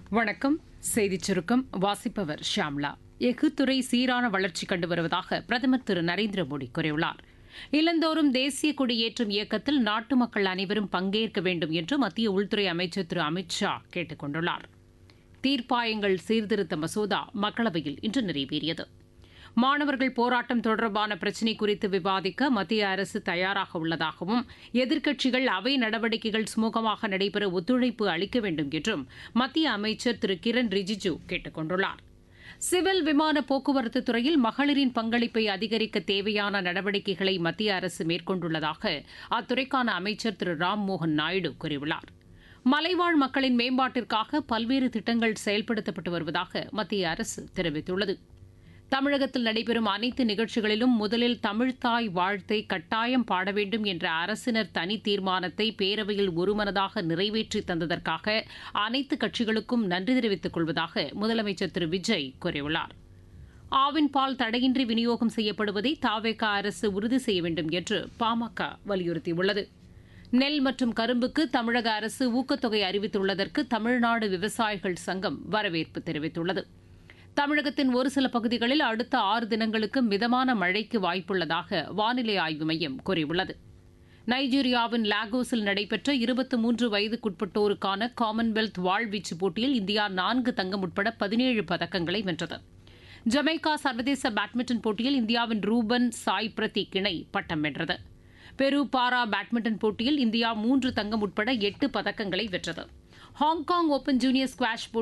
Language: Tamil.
வணக்கம். செய்திச் சுருக்கம் வாசிப்பவர் ஷியாம்லா. எஃகுத்துறை சீரான வளர்ச்சி கண்டு வருவதாக பிரதமர் திரு நரேந்திர மோடி கூறியுள்ளார். இல்லந்தோறும் தேசிய கொடி ஏற்றும் இயக்கத்தில் நாட்டு மக்கள் அனைவரும் பங்கேற்க வேண்டும் என்று மத்திய உள்துறை அமைச்சர் திரு அமித் ஷா கேட்டுக் கொண்டுள்ளார். தீர்ப்பாயங்கள் சீர்திருத்த மசோதா மக்களவையில் இன்று நிறைவேறியது. மாணவர்கள் போராட்டம் தொடர்பான பிரச்சினை குறித்து விவாதிக்க மத்திய அரசு தயாராக உள்ளதாகவும் எதிர்க்கட்சிகள் அவை நடவடிக்கைகள் சுமூகமாக நடைபெற ஒத்துழைப்பு அளிக்க வேண்டும் என்றும் மத்திய அமைச்சர் திரு கிரண் ரிஜிஜு கேட்டுக் கொண்டுள்ளார். சிவில் விமான போக்குவரத்து துறையில் மகளிரின் பங்களிப்பை அதிகரிக்க தேவையான நடவடிக்கைகளை மத்திய அரசு மேற்கொண்டுள்ளதாக அத்துறைக்கான அமைச்சர் திரு ராம்மோகன் நாயுடு கூறியுள்ளார். மலைவாழ் மக்களின் மேம்பாட்டிற்காக பல்வேறு திட்டங்கள் செயல்படுத்தப்பட்டு வருவதாக மத்திய அரசு தெரிவித்துள்ளது. தமிழகத்தில் நடைபெறும் அனைத்து நிகழ்ச்சிகளிலும் முதலில் தமிழ்த்தாய் வாழ்த்தை கட்டாயம் பாட வேண்டும் என்ற அரசினர் தனி தீர்மானத்தை பேரவையில் ஒருமனதாக நிறைவேற்றி தந்ததற்காக அனைத்து கட்சிகளுக்கும் நன்றி தெரிவித்துக் கொள்வதாக முதலமைச்சர் திரு விஜய் கூறியுள்ளார். ஆவின் பால் தடையின்றி விநியோகம் செய்யப்படுவதை தவேக அரசு உறுதி செய்ய வேண்டும் என்று பாமக வலியுறுத்தியுள்ளது. நெல் மற்றும் கரும்புக்கு தமிழக அரசு ஊக்கத்தொகை அறிவித்துள்ளதற்கு தமிழ்நாடு விவசாயிகள் சங்கம் வரவேற்பு தெரிவித்துள்ளது. தமிழகத்தின் ஒரு சில பகுதிகளில் அடுத்த 6 தினங்களுக்கு மிதமான மழைக்கு வாய்ப்புள்ளதாக வானிலை ஆய்வு மையம் கூறியுள்ளது. நைஜீரியாவின் லாகோஸில் நடைபெற்ற 23 வயதுக்குட்பட்டோருக்கான காமன்வெல்த் வாழ்வீச்சு போட்டியில் இந்தியா 4 தங்கம் உட்பட 17 பதக்கங்களை வென்றது. ஜமைக்கா சர்வதேச பேட்மிண்டன் போட்டியில் இந்தியாவின் ரூபன் சாய் பிரதீக் இணை பட்டம் வென்றது. பெரு பாரா பேட்மிண்டன் போட்டியில் இந்தியா 3 தங்கம் உட்பட 8 பதக்கங்களை வென்றது. Hong Kong open junior squash